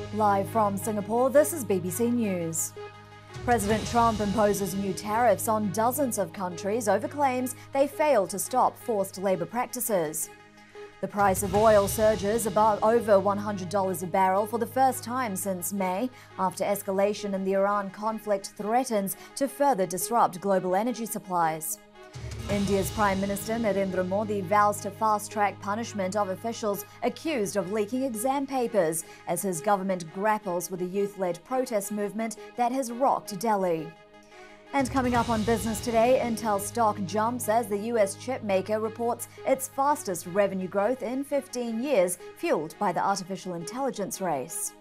Live from Singapore, this is BBC News. President Trump imposes new tariffs on dozens of countries over claims they failed to stop forced labor practices. The price of oil surges above over $100 a barrel for the first time since May, after escalation in the Iran conflict threatens to further disrupt global energy supplies. India's Prime Minister Narendra Modi vows to fast-track punishment of officials accused of leaking exam papers as his government grapples with a youth-led protest movement that has rocked Delhi. And coming up on Business Today, Intel stock jumps as the US chip maker reports its fastest revenue growth in 15 years, fueled by the artificial intelligence race.